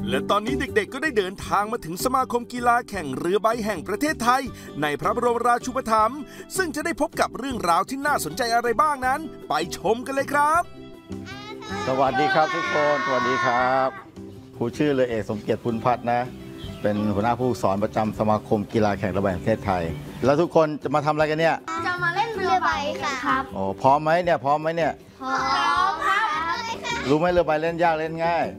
และตอนนี้เด็กๆก็ได้เดินทางมาถึงสมาคมกีฬาแข่งเรือใบแห่งประเทศไทยในพระบรมราชูปถัมภ์ซึ่งจะได้พบกับเรื่องราวที่น่าสนใจอะไรบ้างนั้นไปชมกันเลยครับสวัสดีครับทุกคนสวัสดีครับครูชื่อเรือเอกสมเกียรติพุนพัฒน์นะเป็นหัวหน้าผู้สอนประจำสมาคมกีฬาแข่งเรือใบแห่งประเทศไทยแล้วทุกคนจะมาทำอะไรกันเนี่ยจะมาเล่นเรือใบค่ะครับโอ้พร้อมไหมเนี่ยพร้อมไหมเนี่ยพร้อมครับรู้ไหมเรือใบเล่นยากเล่นง่าย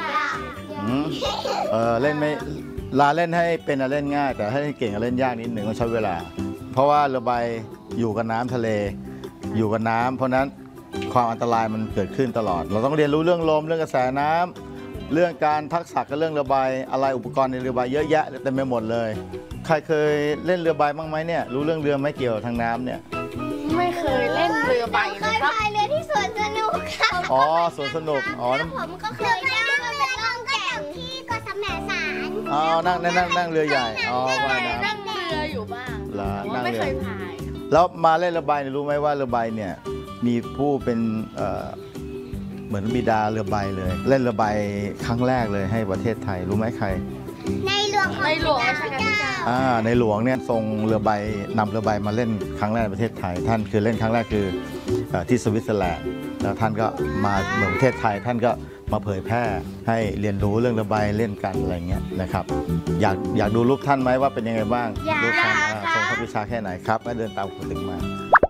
เล่นไม่เล่นให้เป็นเล่นง่ายแต่ให้เก่งเล่นยากนิดหนึ่งต้องใช้เวลาเพราะว่าเรือใบอยู่กับน้ำทะเลอยู่กับน้ำเพราะนั้นความอันตรายมันเกิดขึ้นตลอดเราต้องเรียนรู้เรื่องลมเรื่องกระแสน้ำเรื่องการทักษะกับเรื่องเรือใบอะไรอุปกรณ์ในเรือใบเยอะแยะเต็มไปหมดเลยใครเคยเล่นเรือใบบ้างไหมเนี่ยรู้เรื่องเรือไหมเกี่ยวกับทางน้ำเนี่ยไม่เคยเล่นเรือใบเลยครับเคยพายเรือที่สวนสนุกครับอ๋อสวนสนุกอ๋อผมก็เคยนั่งเรือล่องแก่งที่เกาะแสมสารอ๋อนั่งเรือใหญ่อ๋อว่ายน้ำนั่งเรืออยู่บ้างนั่งไม่เรือเคยพายแล้วมาเล่นเรือใบรู้ไหมว่าเรือใบเนี่ยมีผู้เป็นเหมือนบิดาเรือใบเลยเล่นเรือใบครั้งแรกเลยให้ประเทศไทยรู้ไหมใครในหลวงรัชกาลที่ 9 ในหลวงเนี่ยทรงเรือใบนำเรือใบมาเล่นครั้งแรกในประเทศไทยท่านคือเล่นครั้งแรกคือที่สวิตเซอร์แลนด์แล้วท่านก็มาเมืองประเทศไทยท่านก็มาเผยแพร่ให้เรียนรู้เรื่องเรือใบเล่นกันอะไรเงี้ยนะครับอยากดูรูปท่านไหมว่าเป็นยังไงบ้างรูปท่านทรงพระวิชาแค่ไหนครับแล้วเดินตามคุณถึงมา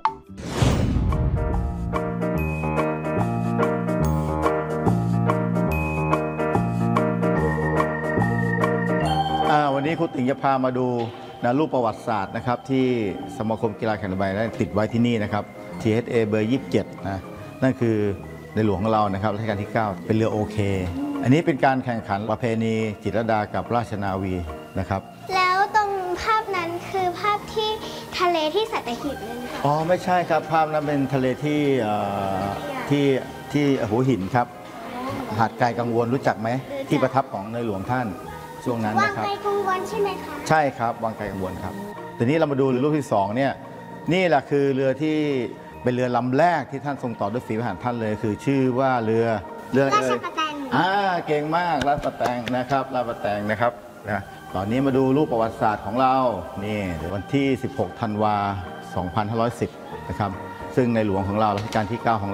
วันนี้ครูติ๋งจะพามาดูรูปประวัติศาสตร์นะครับที่สมาคมกีฬาแข่งเรือใบได้ติดไว้ที่นี่นะครับ THA เบอร์ 27นะนั่นคือในหลวงของเรานะครับรัชกาลที่ 9 เป็นเรือโอเคอันนี้เป็นการแข่งขันประเพณีจิตรลดากับราชนาวีนะครับแล้วตรงภาพนั้นคือภาพที่ทะเลที่สัตหีบเลยค่ะอ๋อไม่ใช่ครับภาพนั้นเป็นทะเลที่หัวหินครับหาดไกลกังวลรู้จักไหมที่ประทับของในหลวงท่านช่วงนั้นนะครับวังไกลกังวลใช่ไหมคะใช่ครับวังไกลกังวลครับทีนี้เรามาดูเรือรูปที่2เนี่ยนี่แหละคือเรือที่เป็นเรือลำแรกที่ท่านทรงต่อด้วยฝีพระหัตถ์ท่านเลยคือชื่อว่าเรือราชประแตงเก่งมากราชประแตงนะครับราชประแตงนะครับนะตอนนี้มาดูรูปประวัติศาสตร์ของเรานี่วันที่16 ธันวาคม 2510 นะครับซึ่งในหลวงของเรารัชกาลที่ 9 ของ